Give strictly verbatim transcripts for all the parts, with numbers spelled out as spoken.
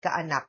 ka anak.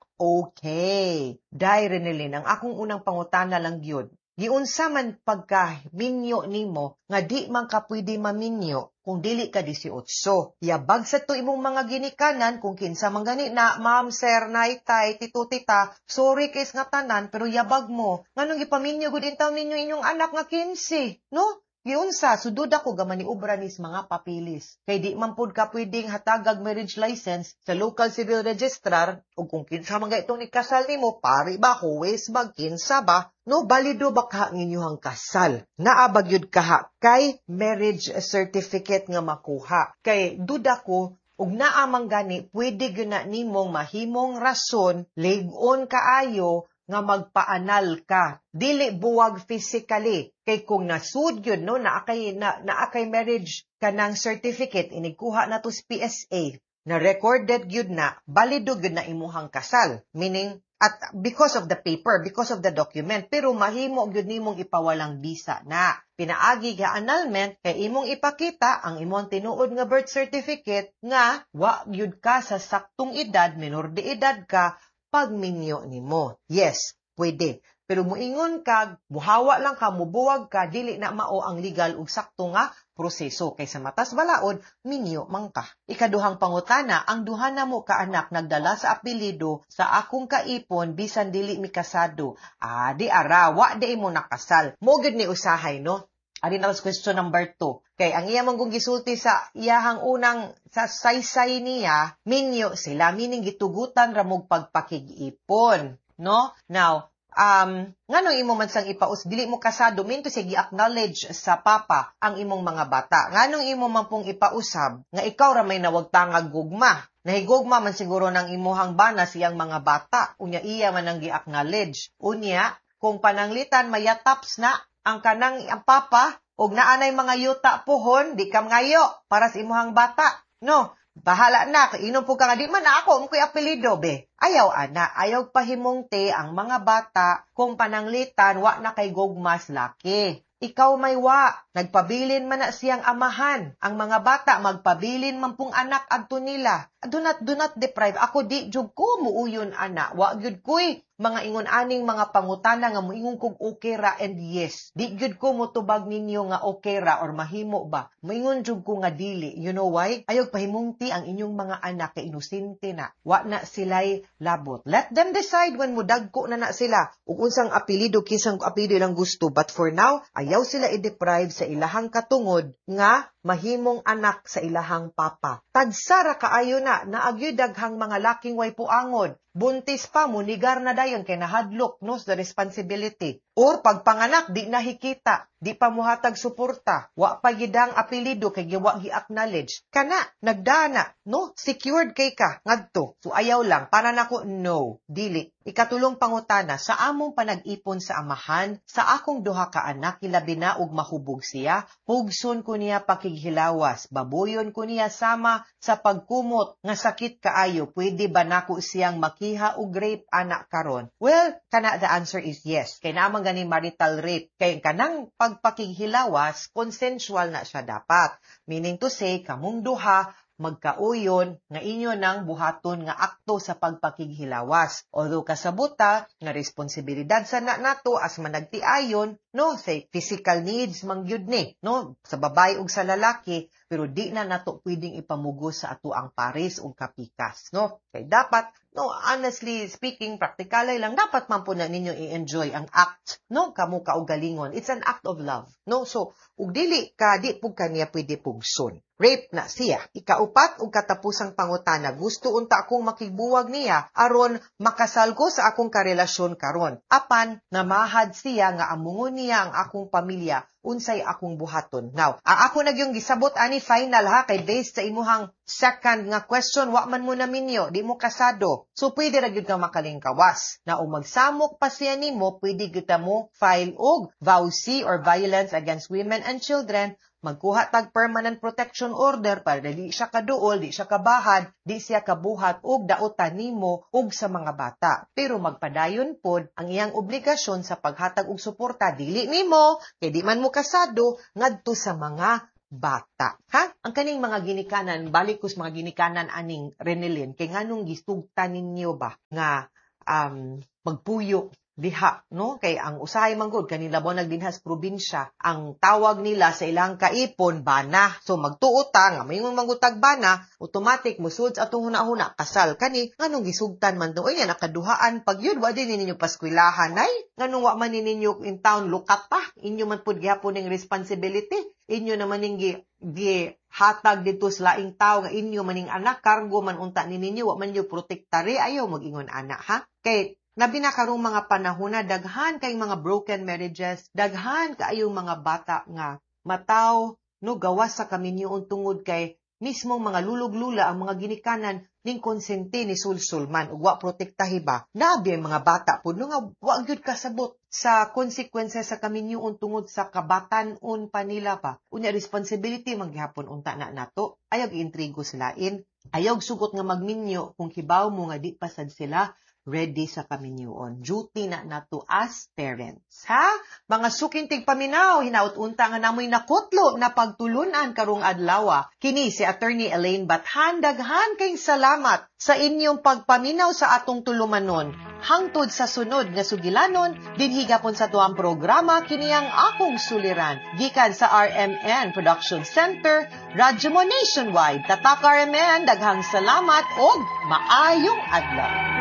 Okay. Dai Renelin, ang akong unang pangutana lang gyud. Giunsa man pagka minyo nimo nga di man ka pwede maminyo kung dili ka eighteen. Yabag sa to imong mga ginikanan kung kinsa man gani na ma'am, sir, nay, tay, tito, tita, sorry kay nga tanan pero yabag mo. Nganong ipaminyo gud intaw ninyo inyong anak nga fifteen, no? Giunsa, sudod ako gaman ni Ubranis mga papilis. Kay di man pud ka pwedeng hatagag marriage license sa local civil registrar o kung kinsa man ga itong nikasal nimo, pari ba, huwes ba, kinsa ba? No, balido ba ka ang inyong kasal? Naabag yun kaha kay marriage certificate nga makuha. Kay duda ko, ug naamang gani, pwede gyud na nimong mahimong rason, lig-on kaayo, nga magpaanal ka. Dili buwag physically. Kay kung nasud yun, no, naakay, na, naakay marriage ka ng certificate, inigkuha na to sa P S A, na recorded yun na, balido yun na imuhang kasal. Meaning, at because of the paper, because of the document, pero mahimo yun nimong ipawalang bisa na. Pinaagi ka annulment, kay imong ipakita ang imong tinuod nga birth certificate nga, wa yun ka sa saktong edad, minor de edad ka, pagminyo nimo. Yes, pwede. Pero muingon ka, muhawa lang ka, mubuwag ka, dili na mao ang legal ug sakto nga proseso. Kaysa matas balaod, minyo man ka. Ikaduhang pangutana, ang duha na mo ka anak nagdala sa apelido sa akong kaipon bisan dili mi kasado. Ah, di ara, wa di mo nakasal. Mo gid ni usahay, no? Ari na question number two. Kay ang iya mong gisulti sa iyahang unang sa saysay niya, minyo sila, meaning gitugutan ramog pagpakig-ipon. No? Now, um, ngano imo man sang ipaus, dili mo kasado, minto siya gi-acknowledge sa papa ang imong mga bata. Nganong imo man pong ipausab, nga ikaw ra may nawagtangag gugma. Nahigugma man siguro ng imuhang bana siyang mga bata. Unya iya man ang gi-acknowledge. Unya, kung pananglitan mayataps na ang kanang ang papa, og naanay mga yuta pohon, di kam ngayo para sa imuhang bata. No, bahala na, inom po ka nga, di man na ako, mong apelido, be. Ayaw, ana, ayaw pahimungte ang mga bata kung pananglitan, wa na kay gugmas laki. Ikaw may wa, nagpabilin man na siyang amahan. Ang mga bata, magpabilin man pong anak adto nila. Do not, do not deprive. Ako di, jug ko, muuyon, ana. Wa, gyud ko'y mga ingon aning mga pangutana nga moingon kog okay ra and yes. Di gyud ko motubag ninyo nga okay ra or mahimo ba. Moingon jud ko nga dili. You know why? Ayog pahimungti ang inyong mga anak kay inosente na. Wa na sila'y labot. Let them decide when mudagko na na sila. Ug unsang apelido kisang apelido lang gusto. But for now, ayaw sila i-deprive sa ilahang katungod nga mahimong anak sa ilahang papa. Tagsara kaayo na naagyo daghang mga laking way puangod. Buntis pa, munigar na dayon kay nahadlok no the responsibility. Or pagpanganak di nahikita, di pa muhatag suporta, wa pa gidang apelido kay giwa gi-acknowledge. Kana nagdana, no? Secured kay ka ngadto. So ayaw lang para nako no, dili. Ikatulong pangutana sa among panag-ipon sa amahan, sa akong duha ka anak ilabi na og mahubog siya, pugson ko niya pakighilawas, baboyon ko niya sama sa pagkumot nga sakit kaayo, pwede ba nako siyang makiha og rape anak karon? Well, kana the answer is yes. Kay naman gani marital rape, kay kanang pagpakighilawas, consensual na siya dapat. Meaning to say, kamong duha magkauyon nga inyo nang buhaton nga akto sa pagpakighilawas. Although kasabuta nga responsibilidad sa na nato as managtiayon, no, say physical needs mangyud ni, no, sa babae ug sa lalaki, pero di na nato pwedeng ipamugos sa ato ang pares ug kapikas, no? Kay dapat, no, honestly speaking, practically lang dapat man po na ninyo i-enjoy ang act, no, kamo kaugalingon. It's an act of love, no? So, ug dili ka di pug kaniya pwede pugson. Rape na siya. Ikaupat ug katapusang pangutana, gusto unta akong makigbuwag niya aron makasal ko sa akong karelasyon karon. Apan namahad siya nga amungon niya ang akong pamilya, unsay akong buhaton. Now, ang ako nagyong gisabot ani final ha, kay based sa imuhang second nga question, wa man mo na minyo, di mo kasado. So pwede ra gyud ka makalingkawas. Na o magsamok pa siya nimo, pwede gyud mo file og V A U C or Violence Against Women and Children, magkuha tag permanent protection order para dili siya kaduol, di siya kabahad, di siya kabuhat og daotan nimo og sa mga bata. Pero magpadayon pod ang iyang obligasyon sa paghatag og suporta dili nimo kay di man mo kasado ngadto sa mga bata. Ha? Ang kaning mga ginikanan, balik ko sa mga ginikanan aning Renelin, kay nganong gisugtan ninyo ba nga um, magpuyo diha, no? Kay ang usahay manggod kanila mo nagdinhas probinsya, ang tawag nila sa ilang kaipon bana. So magtuo ta nga mayong manggutag bana, automatic musud sa atong huna-huna kasal kani nganong gisugtan man to. Oy nakaduhaan pag yun wa din ninyo paskwilahan nay. Nganong wa man ninyo in town lukat pa. Inyo man pud gihapon ning responsibility. Inyo naman ning gi, gi hatag dito sa laing tao nga inyo maning anak kargo man unta ni ninyo wa man niyo protektare ayaw magingon anak ha. Kay Labi na karong mga panahon na daghan kay mga broken marriages, daghan kaayong mga bata nga mataw no gawas sa kaminyoon tungod kay mismong mga lulog-lula ang mga ginikanan ning konsente ni sulsulman ug wa protektahi ba. Nabi ang mga bata pud no nga wa gyud kasabot sa consequences sa kaminyoon tungod sa kabatan-on pa nila pa. Unya responsibility manggihapon unta na nato. Ayaw intrigo sa lain, ayaw sugot nga magminyo kung kibaw mo nga di pasad sila ready sa kaminyoon. Duty na nato as parents. Ha? Mga sukintig paminaw, hinaut-unta nga namoy nakutlo na pagtulunan karong adlaw. Kini si Attorney Elaine Bathan, daghan kayong salamat sa inyong pagpaminaw sa atong tulumanon. Hangtod sa sunod nga sugilanon, dinhigapon sa tuang programa, kini ang akong suliran. Gikan sa R M N Production Center, Radyo Mo Nationwide. Tatak R M N, daghang salamat o maayong adlaw.